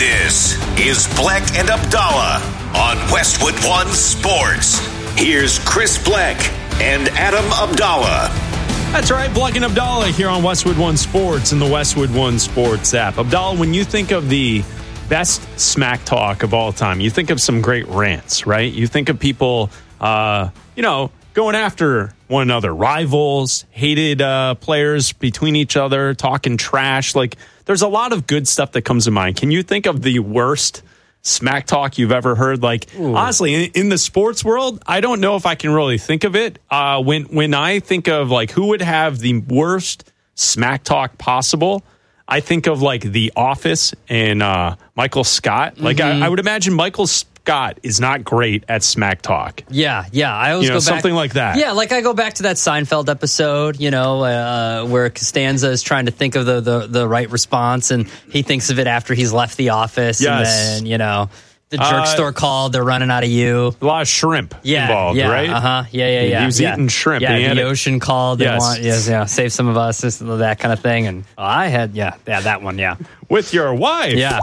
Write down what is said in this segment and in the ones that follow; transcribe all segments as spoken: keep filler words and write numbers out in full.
This is Bleck and Abdallah on Westwood One Sports. Here's Chris Bleck and Adam Abdallah. That's right, Bleck and Abdallah here on Westwood One Sports and the Westwood One Sports app. Abdallah, when you think of the best smack talk of all time, you think of some great rants, right? You think of people, uh, you know, going after one another, rivals, hated uh, players between each other, talking trash. Like, there's a lot of good stuff that comes to mind. Can you think of the worst smack talk you've ever heard? Like, Ooh. honestly, in, in the sports world, I don't know if I can really think of it. Uh, when when I think of, like, who would have the worst smack talk possible, I think of, like, The Office and uh, Michael Scott. Like, mm-hmm. I, I would imagine Michael Scott is not great at smack talk. Yeah, yeah. I always you know, go back, something like that. Yeah, like I go back to that Seinfeld episode, you know, uh, where Costanza is trying to think of the, the, the right response, and he thinks of it after he's left the office. Yes. And then, you know, the jerk uh, store called, they're running out of you. A lot of shrimp yeah, involved, yeah, right? Uh-huh. Yeah, yeah, yeah. He was yeah. eating shrimp. Yeah, and the it. ocean called. They yes. want, yes, yeah, save some of us, this, that kind of thing. And oh, I had, yeah, yeah, that one, yeah. With your wife. Yeah.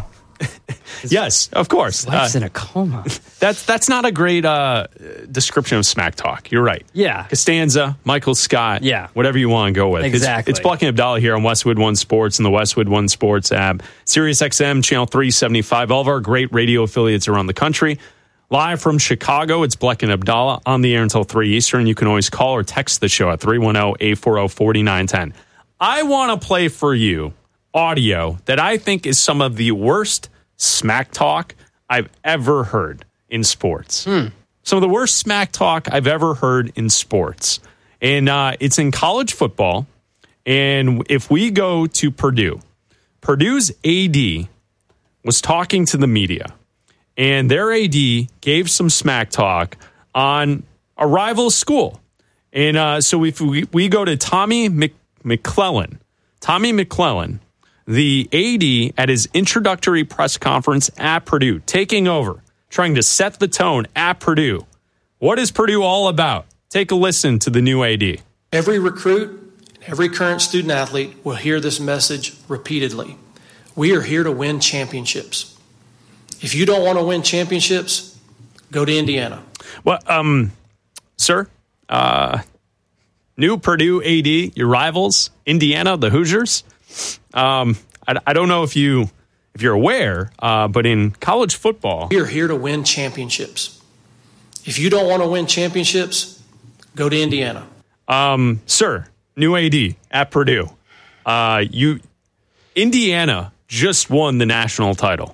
Yes, of course. His wife's uh, in a coma. That's that's not a great uh, description of smack talk. You're right. Yeah. Costanza, Michael Scott. Yeah. Whatever you want to go with. Exactly. It's, it's Bleck and Abdallah here on Westwood One Sports and the Westwood One Sports app. Sirius X M, channel three seventy-five. All of our great radio affiliates around the country. Live from Chicago, it's Bleck and Abdallah on the air until three Eastern. You can always call or text the show at three one zero, eight four zero, four nine one zero. I want to play for you audio that I think is some of the worst smack talk I've ever heard in sports. Hmm. Some of the worst smack talk I've ever heard in sports. And uh, it's in college football. And if we go to Purdue, Purdue's A D was talking to the media. And their A D gave some smack talk on a rival school. And uh, so if we, we go to Tommy Mc, McClellan, Tommy McClellan, the A D at his introductory press conference at Purdue, taking over, trying to set the tone at Purdue. What is Purdue all about? Take a listen to the new A D. Every recruit, every current student athlete will hear this message repeatedly. We are here to win championships. If you don't want to win championships, go to Indiana. Well, um, sir, uh, new Purdue A D, your rivals, Indiana, the Hoosiers. Um, I, I don't know if you if you're aware, uh, but in college football, we are here to win championships. If you don't want to win championships, go to Indiana. Um, sir, new A D at Purdue. Uh, you, Indiana just won the national title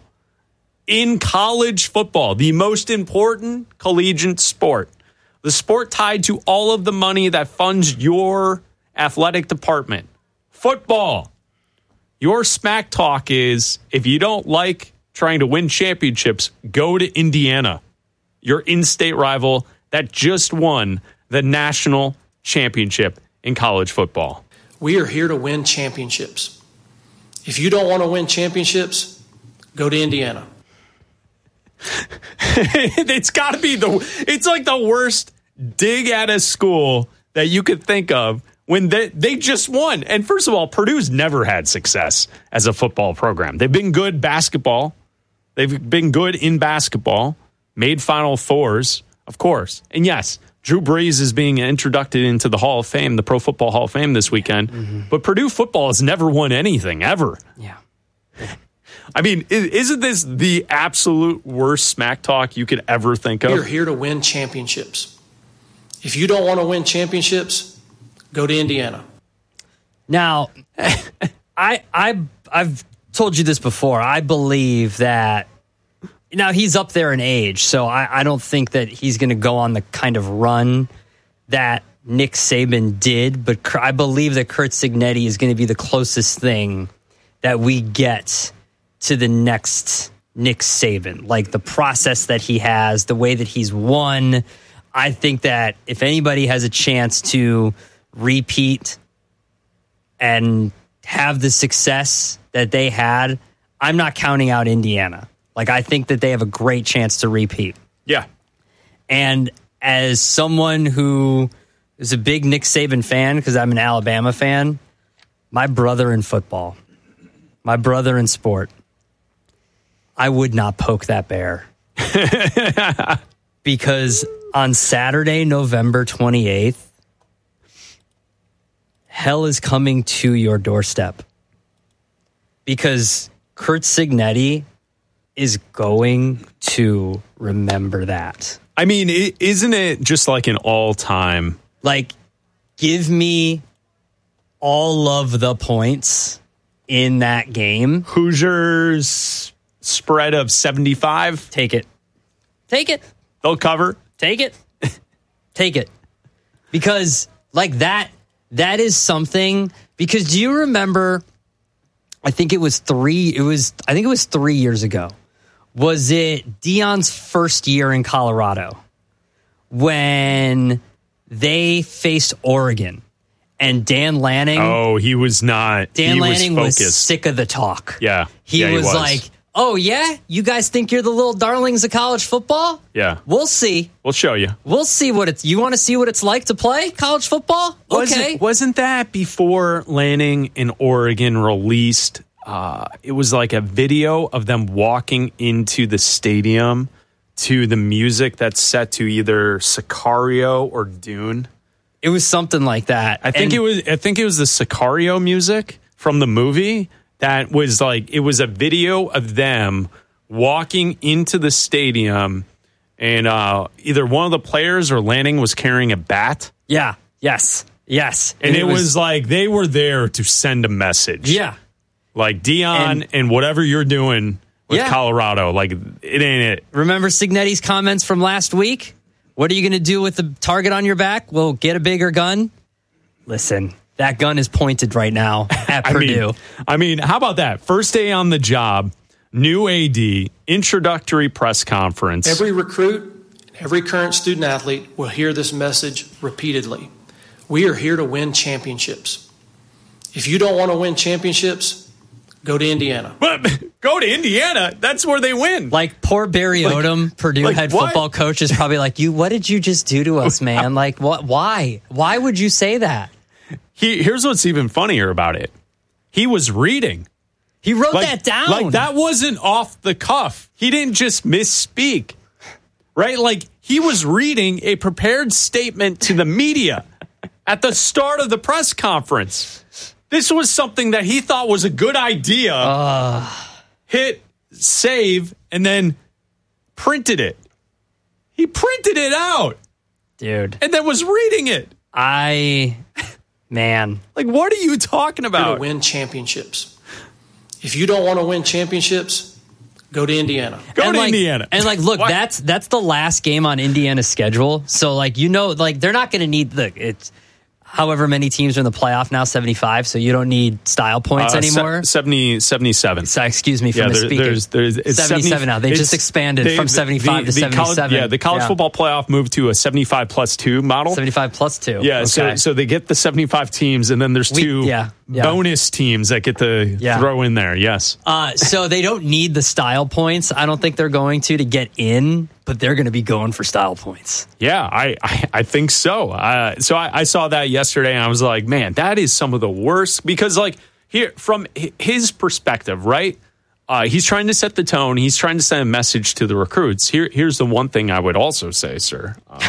in college football, the most important collegiate sport, the sport tied to all of the money that funds your athletic department, football. Your smack talk is, if you don't like trying to win championships, go to Indiana, your in-state rival that just won the national championship in college football. We are here to win championships. If you don't want to win championships, go to Indiana. It's got to be the, it's like the worst dig at a school that you could think of. When they, they just won. And first of all, Purdue's never had success as a football program. They've been good basketball. They've been good in basketball. Made Final Fours, of course. And yes, Drew Brees is being introduced into the Hall of Fame, the Pro Football Hall of Fame this weekend. Mm-hmm. But Purdue football has never won anything, ever. Yeah. I mean, isn't this the absolute worst smack talk you could ever think of? We are here to win championships. If you don't want to win championships, go to Indiana. Now, I, I, I've told you this before. I believe that, now he's up there in age, so I, I don't think that he's going to go on the kind of run that Nick Saban did, but I believe that Curt Cignetti is going to be the closest thing that we get to the next Nick Saban. Like the process that he has, the way that he's won. I think that if anybody has a chance to repeat and have the success that they had, I'm not counting out Indiana. Like, I think that they have a great chance to repeat. Yeah. And as someone who is a big Nick Saban fan, because I'm an Alabama fan, my brother in football, my brother in sport, I would not poke that bear. Because on Saturday, November twenty-eighth, hell is coming to your doorstep. Because Curt Cignetti is going to remember that. I mean, isn't it just like an all-time? Like, give me all of the points in that game. Hoosiers spread of seventy-five. Take it. Take it. They'll cover. Take it. Take it. Because, like, that, that is something. Because do you remember, I think it was three, it was, I think it was three years ago. Was it Deion's first year in Colorado when they faced Oregon and Dan Lanning? Oh, he was not. Dan he Lanning was, was sick of the talk. Yeah. He, yeah, was, he was like, oh, yeah? You guys think you're the little darlings of college football? Yeah. We'll see. We'll show you. We'll see what it's. You want to see what it's like to play college football? Okay. Wasn't, wasn't that before Lanning in Oregon released? Uh, it was like a video of them walking into the stadium to the music that's set to either Sicario or Dune. It was something like that. I think and, it was. I think it was the Sicario music from the movie. That was like, it was a video of them walking into the stadium, and uh, either one of the players or Lanning was carrying a bat. Yeah. Yes. Yes. And, and it, it was, was like they were there to send a message. Yeah. Like, Deion and, and whatever you're doing with yeah. Colorado, like, it ain't it. Remember Cignetti's comments from last week? What are you going to do with the target on your back? Well, get a bigger gun. Listen. That gun is pointed right now at I Purdue. Mean, I mean, how about that? First day on the job, new A D, introductory press conference. Every recruit, every current student athlete will hear this message repeatedly. We are here to win championships. If you don't want to win championships, go to Indiana. But go to Indiana. That's where they win. Like poor Barry like, Odom, Purdue like head what? football coach, is probably like, "You, what did you just do to us, man? Like, what? Why? Why would you say that?" He, here's what's even funnier about it. He was reading. He wrote like, that down. Like, that wasn't off the cuff. He didn't just misspeak. Right? Like, he was reading a prepared statement to the media at the start of the press conference. This was something that he thought was a good idea. Uh. Hit save and then printed it. He printed it out. Dude. And then was reading it. I... Man. Like, what are you talking about? To win championships. If you don't want to win championships, go to Indiana. Go and to like, Indiana. And like, look, what? that's that's the last game on Indiana's schedule. So like, you know, like they're not going to need the it's however many teams are in the playoff now, seventy-five. So you don't need style points uh, anymore. Se- seventy, seventy-seven. So, excuse me for yeah, misspeaking. There, there's, there's, it's seventy-seven seventy, now. They just expanded they, from seventy-five the, to the seventy-seven. College, yeah, the college yeah. football playoff moved to a seventy-five plus two model. seventy-five plus two. Yeah, okay. so so they get the seventy-five teams, and then there's two we, yeah, yeah. bonus teams that get to yeah. throw in there. Yes. Uh, so they don't need the style points. I don't think they're going to to get in, but they're going to be going for style points. Yeah, I, I, I think so. Uh, so I, I saw that yesterday, and I was like, man, that is some of the worst. Because, like, here, from his perspective, right, uh, he's trying to set the tone. He's trying to send a message to the recruits. Here, Here's the one thing I would also say, sir. Um,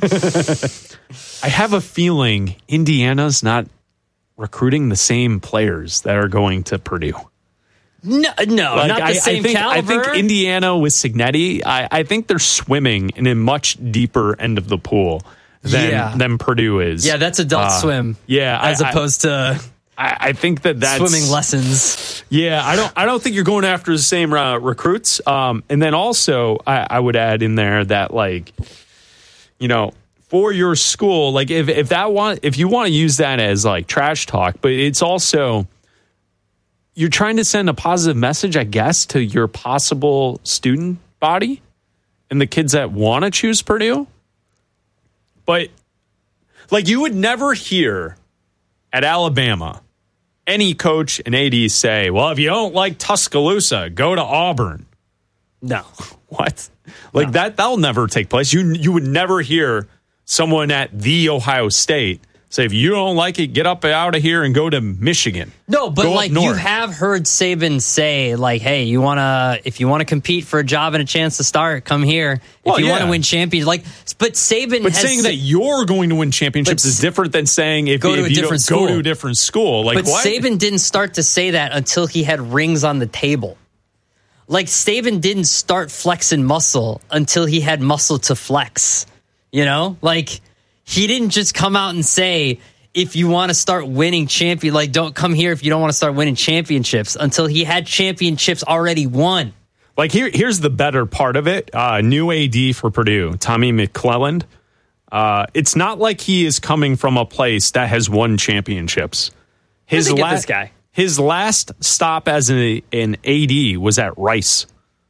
I have a feeling Indiana's not recruiting the same players that are going to Purdue. No, no, like, not the I, same I think, caliber. I think Indiana with Cignetti, I, I think they're swimming in a much deeper end of the pool than, yeah. than Purdue is. Yeah, that's adult uh, swim. Yeah, as I, opposed to I, I think that that's swimming lessons. Yeah, I don't. I don't think you're going after the same uh, recruits. Um, and then also, I, I would add in there that, like, you know, for your school, like if if that want if you want to use that as like trash talk, but it's also. You're trying to send a positive message, I guess, to your possible student body and the kids that want to choose Purdue. But, like, you would never hear at Alabama any coach and A D say, well, if you don't like Tuscaloosa, go to Auburn. No. What? Like, no. that, that'll never take place. You, you would never hear someone at The Ohio State Say, if you don't like it, get up out of here and go to Michigan. No, but Go up like you north. have heard Saban say, like, hey, you wanna if you want to compete for a job and a chance to start, come here. If Well, you yeah. want to win champions, like, but Saban But has saying that you're going to win championships But is different than saying if, go to if a you different don't go school. to a different school. Like But what? Saban didn't start to say that until he had rings on the table. Like Saban didn't start flexing muscle until he had muscle to flex. You know, like he didn't just come out and say, if you want to start winning champion, like don't come here if you don't want to start winning championships, until he had championships already won. Like here, here's the better part of it. Uh, new A D for Purdue, Tommy McClelland. Uh, it's not like he is coming from a place that has won championships. His His get la- this guy. His last stop as an, an A D was at Rice.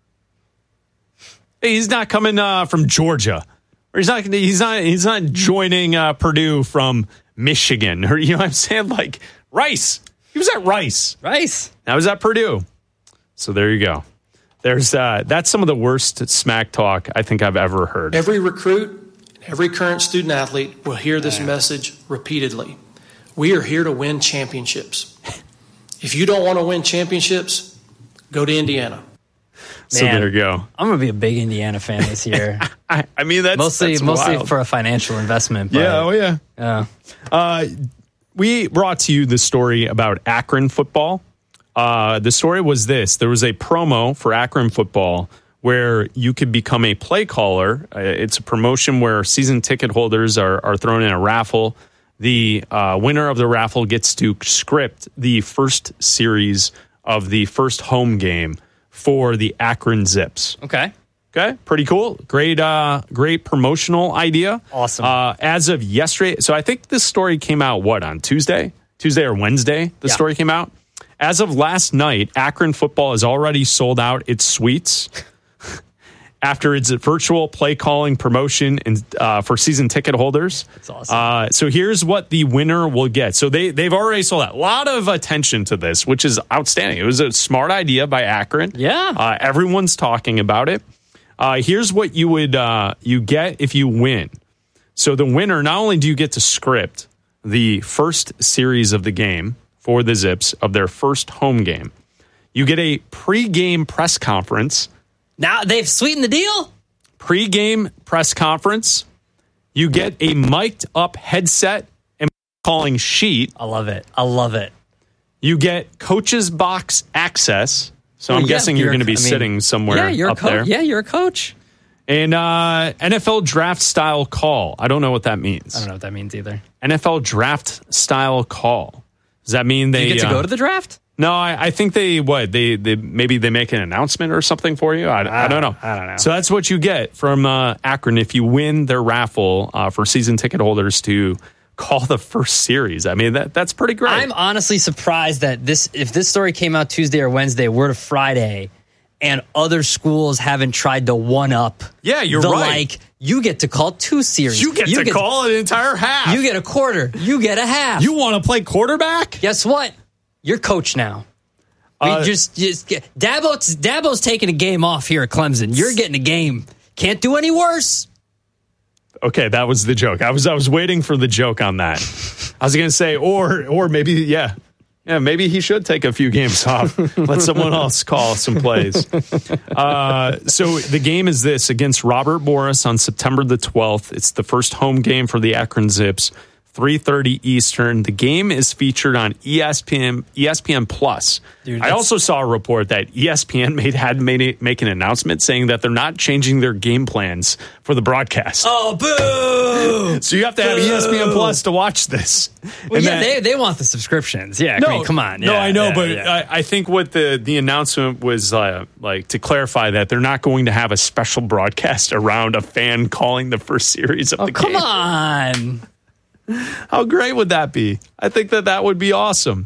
He's not coming uh, from Georgia, or he's not. He's not. He's not joining uh, Purdue from Michigan, or you know what I'm saying? Like Rice. He was at Rice. Rice. Now he's at Purdue. So there you go. There's uh, that's some of the worst smack talk I think I've ever heard. Every recruit, every current student athlete will hear this message repeatedly. We are here to win championships. If you don't want to win championships, go to Indiana. So Man, there you go. I'm gonna be a big Indiana fan this year. I, I mean that's mostly that's mostly wild. for a financial investment. But, yeah. Oh yeah. yeah. Uh, we brought to you the story about Akron football. Uh, the story was this. There was a promo for Akron football where you could become a play caller. Uh, it's a promotion where season ticket holders are, are thrown in a raffle. The uh, winner of the raffle gets to script the first series of the first home game for the Akron Zips. Okay. Okay, pretty cool. Great, uh, great promotional idea. Awesome. Uh, as of yesterday, so I think this story came out, what, on Tuesday? Tuesday or Wednesday, the Yeah. story came out. As of last night, Akron football has already sold out its suites after its virtual play calling promotion and uh, for season ticket holders. That's awesome. Uh, so here's what the winner will get. So they, they've already sold out. A lot of attention to this, which is outstanding. It was a smart idea by Akron. Yeah. Uh, everyone's talking about it. Uh, here's what you would uh, you get if you win. So the winner, not only do you get to script the first series of the game for the Zips of their first home game, you get a pregame press conference. Now they've sweetened the deal. Pre-game press conference. You get a mic'd up headset and calling sheet. I love it. I love it. You get coach's box access. So Well, I'm yeah, guessing you're, you're- going to be I mean, sitting somewhere Yeah, you're up a coach. there. Yeah, you're a coach. And uh, N F L draft style call. I don't know what that means. I don't know what that means either. N F L draft style call. Does that mean they You get to uh, go to the draft? No, I, I think they what they they maybe they make an announcement or something for you. I, I don't know. I don't know. So that's what you get from uh, Akron if you win their raffle uh, for season ticket holders to call the first series. I mean that that's pretty great. I'm honestly surprised that this if this story came out Tuesday or Wednesday, we're to Friday, and other schools haven't tried to one up. Yeah, you're the, right. Like you get to call two series. you get to call an entire half. You get a quarter. You get a half. You want to play quarterback? Guess what? You're coach now. We Uh, just just get, Dabo's Dabo's taking a game off here at Clemson. You're getting a game. Can't do any worse. Okay, that was the joke. I was I was waiting for the joke on that. I was going to say, or or maybe yeah, yeah, maybe he should take a few games off. Let someone else call some plays. Uh, so the game is this against Robert Morris on September the twelfth. It's the first home game for the Akron Zips. three thirty Eastern. The game is featured on E S P N E S P N Plus. Dude, I that's- also saw a report that E S P N made had made it, make an announcement saying that they're not changing their game plans for the broadcast. Oh, boo! So you have to have E S P N Plus to watch this. Well, And yeah, that- they they want the subscriptions. Yeah, no, I mean, come on. no, Yeah, I know, yeah, but yeah. I, I think what the the announcement was uh, like to clarify that they're not going to have a special broadcast around a fan calling the first series of oh, the come game. on. How great would that be? I think that that would be awesome.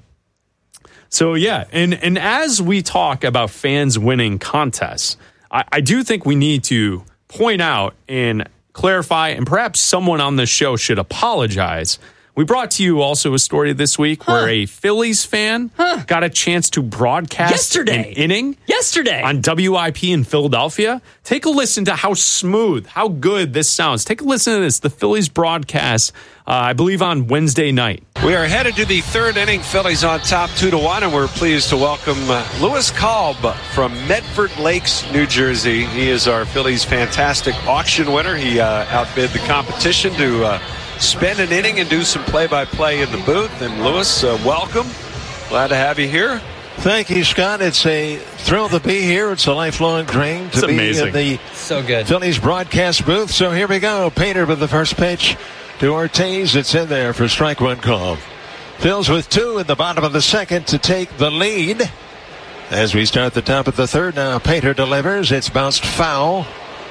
So yeah, and and as we talk about fans winning contests, I, I do think we need to point out and clarify, and perhaps someone on this show should apologize We brought to you also a story this week huh. where a Phillies fan huh. got a chance to broadcast Yesterday. an inning Yesterday. on W I P in Philadelphia. Take a listen to how smooth, how good this sounds. Take a listen to this. The Phillies broadcast, uh, I believe, on Wednesday night. We are headed to the third inning. Phillies on top two to one, and we're pleased to welcome uh, Lewis Kalb from Medford Lakes, New Jersey. He is our Phillies fantastic auction winner. He uh, outbid the competition to uh, spend an inning and do some play-by-play in the booth. And Lewis, uh, welcome. Glad to have you here. Thank you, Scott. It's a thrill to be here. It's a lifelong dream to it's be amazing. in the so good. Phillies broadcast booth. So here we go. Painter with the first pitch to Ortiz. It's in there for strike one call. Phil's with two in the bottom of the second to take the lead. As we start the top of the third now, Painter delivers. It's bounced foul.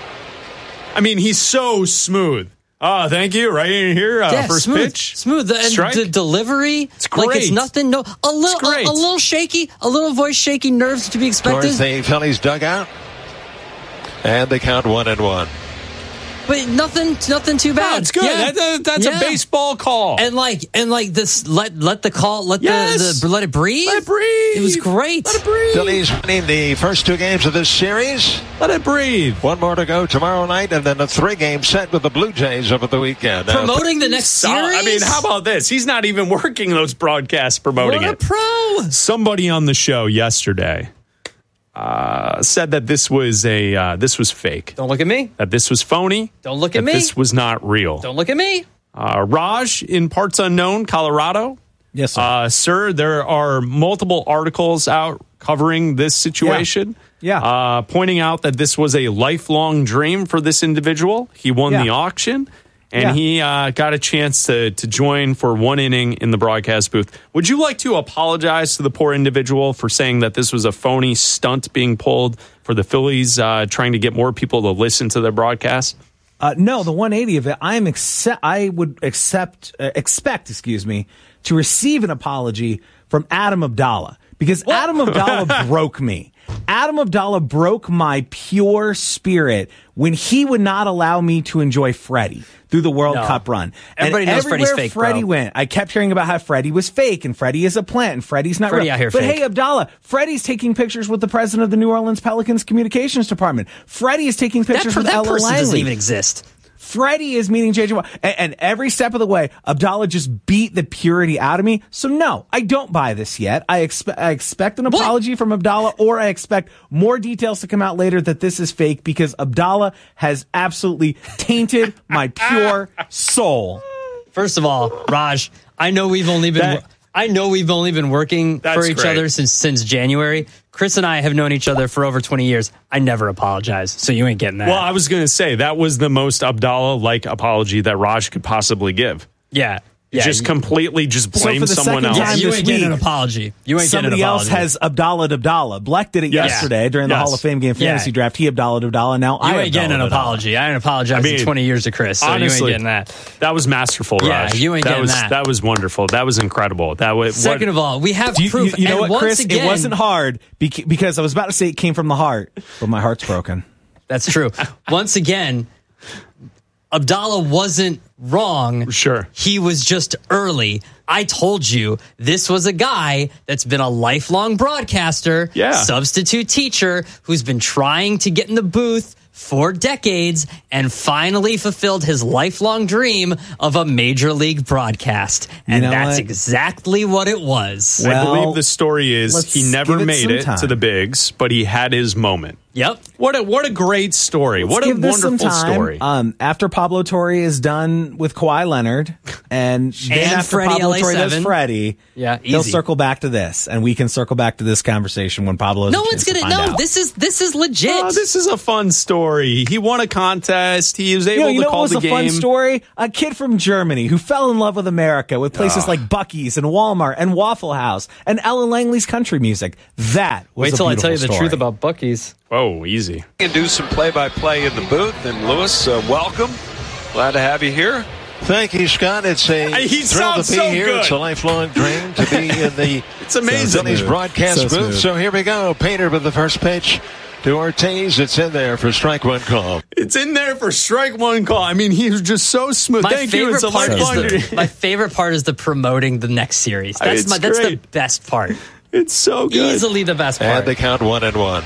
I mean, he's so smooth. Oh, thank you. Right in here, uh, yeah, first smooth, pitch, smooth. And strike. the delivery, it's great. Like it's nothing. No, a little, a, a little shaky, a little voice shaky, nerves to be expected. Towards the Phillies dugout, and they count one and one. But nothing, nothing too bad. No, it's good. Yeah. That, that, that's yeah. a baseball call. And like, and like this, let let the call, let yes. the, the let it breathe. Let it breathe. It was great. Let it breathe. Phillies winning the first two games of this series. Let it breathe. One more to go tomorrow night, and then a three-game set with the Blue Jays over the weekend. Promoting the next series. I mean, how about this? He's not even working those broadcasts, promoting what a it. Pro. Somebody on the show yesterday uh, said that this was a uh, this was fake. Don't look at me. That this was phony. Don't look at that me. This was not real. Don't look at me. Uh, Raj in parts unknown, Colorado. Yes, sir. Uh, sir, there are multiple articles out covering this situation. Yeah. yeah. Uh, pointing out that this was a lifelong dream for this individual. He won yeah. the auction, and yeah. he uh, got a chance to, to join for one inning in the broadcast booth. Would you like to apologize to the poor individual for saying that this was a phony stunt being pulled for the Phillies uh, trying to get more people to listen to their broadcast? Uh, no, the one eighty of it, I am accept. I would accept, uh, expect, excuse me, to receive an apology from Adam Abdallah because what? Adam Abdallah broke me. Adam Abdallah broke my pure spirit when he would not allow me to enjoy Freddie through the World no. Cup run. Everybody and knows Freddie's fake, Freddie bro. went, I kept hearing about how Freddie was fake and Freddie is a plant and Freddie's not Freddie real. out here but fake. hey, Abdallah, Freddie's taking pictures with the president of the New Orleans Pelicans communications department. Freddie is taking pictures that, with that Ella person Langley. doesn't even exist. Freddie is meeting J J Watt. And, and every step of the way, Abdallah just beat the purity out of me. So no, I don't buy this yet. I expect I expect an apology what? from Abdallah, or I expect more details to come out later that this is fake because Abdallah has absolutely tainted my pure soul. First of all, Raj, I know we've only been That, I know we've only been working That's for each great. other since since January. Chris and I have known each other for over twenty years. I never apologize, so you ain't getting that. Well, I was going to say that was the most Abdallah-like apology that Raj could possibly give. Yeah. Yeah, just you, completely just blame so for the someone second else. Yeah, time you this ain't getting week, an apology. You ain't somebody getting an else apology. has Abdallah Abdallah. Bleck did it Yes. yesterday during the Yes. Hall of Fame game fantasy Yeah. draft. He Abdallah Abdallah. Now You I ain't getting an Abdallah Abdallah. apology. I ain't apologized I mean, in twenty years to Chris, so honestly, you ain't getting that. That was masterful, Yeah, Raj. you ain't that getting was, that. That was wonderful. That was incredible. That was Second what, of all, we have You, proof. you, you know and what, once Chris? again, it wasn't hard bec- because I was about to say it came from the heart, but my heart's broken. That's true. Once again, Abdallah wasn't wrong. Sure. He was just early. I told you this was a guy that's been a lifelong broadcaster, Yeah. substitute teacher, who's been trying to get in the booth for decades and finally fulfilled his lifelong dream of a major league broadcast. And You know that's what? exactly what it was. I Well, believe the story is let's he never give it made some it time. to the bigs, but he had his moment. Yep. What a what a great story. what a Give this wonderful some time. story. Um, after Pablo Torre is done with Kawhi Leonard, and then And after Freddie Pablo L A Torre does seven. Freddie, Yeah, he'll easy. circle back to this, and we can circle back to this conversation when Pablo. Has No a one's chance to gonna find know. out. This is this is legit. Oh, this is a fun story. He won a contest. He was You able know, you to know call what was the a game. fun story? A kid from Germany who fell in love with America with places like Buc-ee's and Walmart and Waffle House and Ellen Langley's country music. That was Wait a till I tell you beautiful the story. truth about Buc-ee's. Oh, easy. And do some play-by-play in the booth. And Lewis, uh, welcome. Glad to have you here. Thank you, Scott. It's a Hey, he thrill to sounds be so here. good. It's a lifelong dream to be in the It's amazing. Phillies broadcast So booth. smooth. So here we go. Painter with the first pitch to Ortiz. It's in there for strike one call. It's It's in there for strike one call. I mean, he was just so smooth. My Thank you. favorite It's a part lifelong. is the, my favorite part is the promoting the next series. That's It's my that's great. the best part. It's so good. Easily the best part. And they count one and one.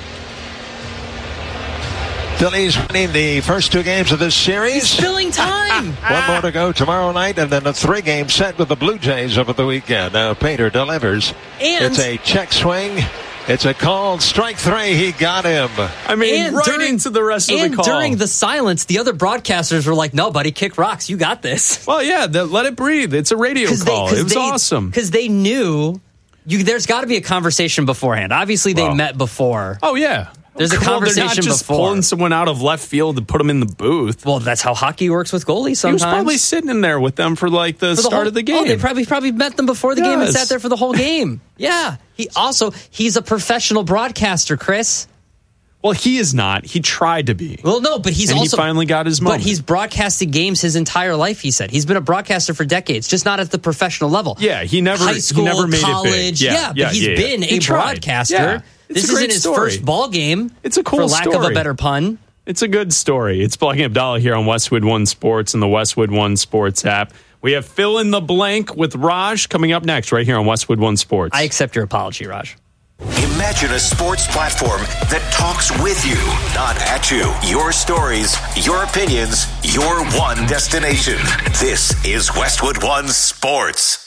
Phillies winning the first two games of this series. It's filling time. One more to go tomorrow night, and then a three-game set with the Blue Jays over the weekend. Now Painter delivers. And it's a check swing. It's a called strike three. He got him. I mean, and right during, into the rest of and the call. during the silence, the other broadcasters were like, "No, buddy, kick rocks. You got this." Well, yeah, the, let it breathe. It's a radio call. They, it was they, awesome. Because they knew you, there's got to be a conversation beforehand. Obviously, they Well. met before. Oh, yeah. There's a Well, they're not conversation just before. pulling someone out of left field to put them in the booth. Well, that's how hockey works with goalies sometimes. He was probably sitting in there with them for like the, For the start whole- of the game. Oh, they probably probably met them before the game and Yes. sat there for the whole game. Yeah. He also he's a professional broadcaster, Chris. Well, he is not. He tried to be. Well, no, but he's And he also finally got his moment. But he's broadcasted games his entire life. He said he's been a broadcaster for decades, just not at the professional level. Yeah, he never- high he school, never made it big. college. Yeah, Yeah, but yeah, he's yeah, yeah. been He a tried. broadcaster. Yeah. It's This a great isn't his story. first ball game. It's a cool for lack story. of a better pun. It's a good story. It's Black and Abdallah here on Westwood One Sports and the Westwood One Sports app. We have Fill in the Blank with Raj coming up next right here on Westwood One Sports. I accept your apology, Raj. Imagine a sports platform that talks with you, not at you. Your stories, your opinions, your one destination. This is Westwood One Sports.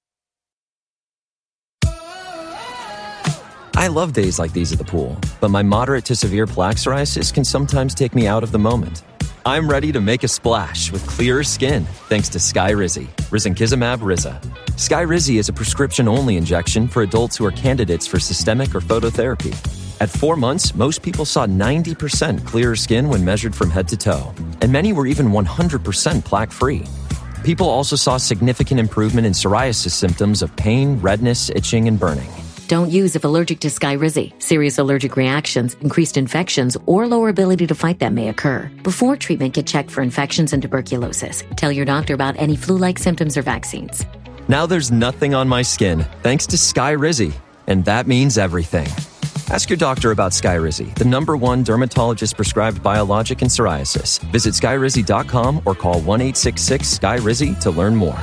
I love days like these at the pool, but my moderate to severe plaque psoriasis can sometimes take me out of the moment. I'm ready to make a splash with clearer skin thanks to Skyrizi, risankizumab Riza. Skyrizi is a prescription-only injection for adults who are candidates for systemic or phototherapy. At four months, most people saw ninety percent clearer skin when measured from head to toe, and many were even one hundred percent plaque-free. People also saw significant improvement in psoriasis symptoms of pain, redness, itching, and burning. Don't use if allergic to Skyrizi. Serious allergic reactions, increased infections, or lower ability to fight them may occur. Before treatment, get checked for infections and tuberculosis. Tell your doctor about any flu-like symptoms or vaccines. Now there's nothing on my skin thanks to Skyrizi, and that means everything. Ask your doctor about Skyrizi, the number one dermatologist-prescribed biologic in psoriasis. Visit skyrizi dot com or call one eight six six Sky Rizi to learn more.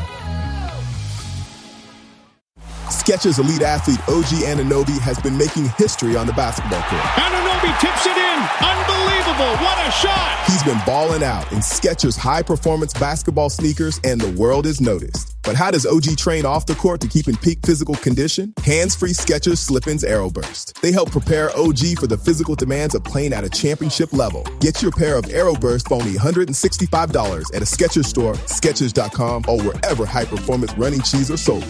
Skechers elite athlete O G Anunoby has been making history on the basketball court. Anunoby tips it in. Unbelievable. What a shot. He's been balling out in Skechers high-performance basketball sneakers, and the world has noticed. But how does O G train off the court to keep in peak physical condition? Hands-free Skechers Slip-ins Aeroburst. They help prepare O G for the physical demands of playing at a championship level. Get your pair of Aeroburst for only one hundred sixty-five dollars at a Skechers store, Skechers dot com, or wherever high-performance running shoes are sold.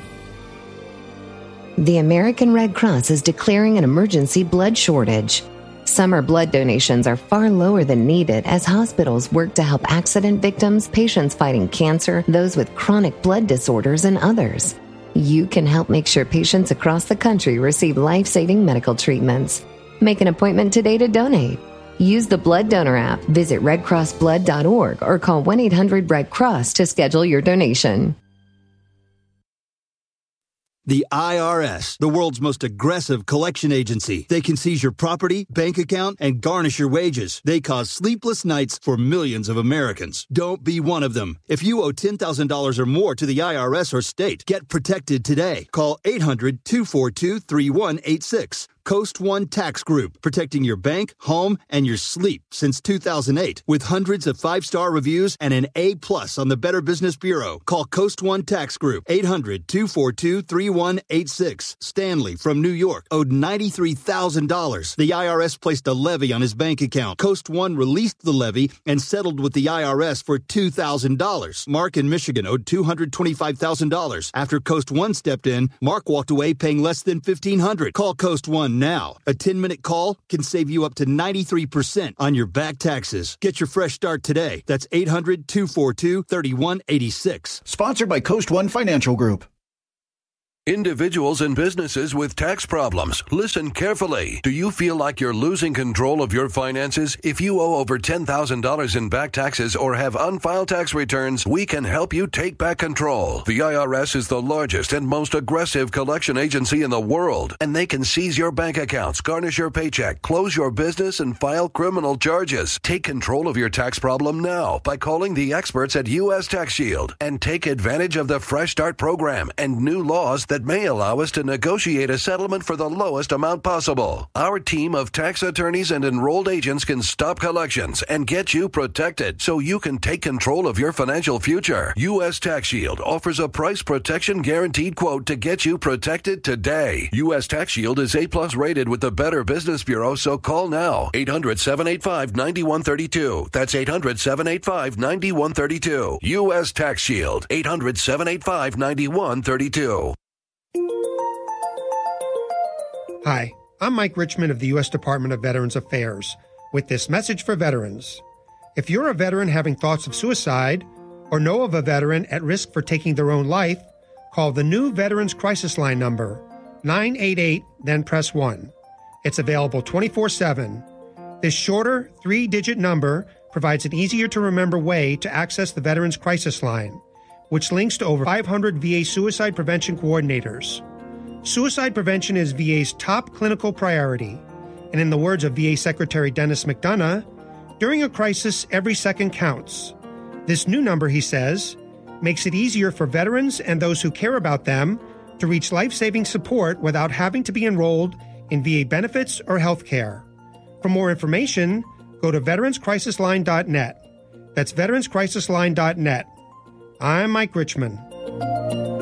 The American Red Cross is declaring an emergency blood shortage. Summer blood donations are far lower than needed as hospitals work to help accident victims, patients fighting cancer, those with chronic blood disorders, and others. You can help make sure patients across the country receive life-saving medical treatments. Make an appointment today to donate. Use the Blood Donor app, visit red cross blood dot org, or call one eight hundred red cross to schedule your donation. The I R S, the world's most aggressive collection agency. They can seize your property, bank account, and garnish your wages. They cause sleepless nights for millions of Americans. Don't be one of them. If you owe ten thousand dollars or more to the I R S or state, get protected today. Call eight hundred two four two three one eight six. Coast One Tax Group, protecting your bank, home, and your sleep since two thousand eight. With hundreds of five-star reviews and an A plus on the Better Business Bureau. Call Coast One Tax Group, eight hundred two four two three one eight six. Stanley from New York owed ninety-three thousand dollars. The I R S placed a levy on his bank account. Coast One released the levy and settled with the I R S for two thousand dollars. Mark in Michigan owed two hundred twenty-five thousand dollars. After Coast One stepped in, Mark walked away paying less than fifteen hundred dollars. Call Coast One now. A ten-minute call can save you up to ninety-three percent on your back taxes. Get your fresh start today. That's eight hundred two four two three one eight six. Sponsored by Coast One Financial Group. Individuals and businesses with tax problems, listen carefully. Do you feel like you're losing control of your finances? If you owe over ten thousand dollars in back taxes or have unfiled tax returns, we can help you take back control. The I R S is the largest and most aggressive collection agency in the world, and they can seize your bank accounts, garnish your paycheck, close your business, and file criminal charges. Take control of your tax problem now by calling the experts at U S Tax Shield and take advantage of the Fresh Start program and new laws that may allow us to negotiate a settlement for the lowest amount possible. Our team of tax attorneys and enrolled agents can stop collections and get you protected so you can take control of your financial future. U S Tax Shield offers a price protection guaranteed quote to get you protected today. U S Tax Shield is A plus rated with the Better Business Bureau, so call now. eight hundred, seven eight five, nine one three two. That's eight hundred, seven eight five, nine one three two. U S Tax Shield. eight hundred, seven eight five, nine one three two. Hi, I'm Mike Richmond of the U S Department of Veterans Affairs with this message for veterans. If you're a veteran having thoughts of suicide or know of a veteran at risk for taking their own life, call the new Veterans Crisis Line number, nine eight eight, then press one. It's available twenty-four seven. This shorter, three-digit number provides an easier-to-remember way to access the Veterans Crisis Line, which links to over five hundred V A suicide prevention coordinators. Suicide prevention is V A's top clinical priority, and in the words of V A Secretary Dennis McDonough, during a crisis, every second counts. This new number, he says, makes it easier for veterans and those who care about them to reach life-saving support without having to be enrolled in V A benefits or health care. For more information, go to veterans crisis line dot net. That's veterans crisis line dot net. I'm Mike Richmond.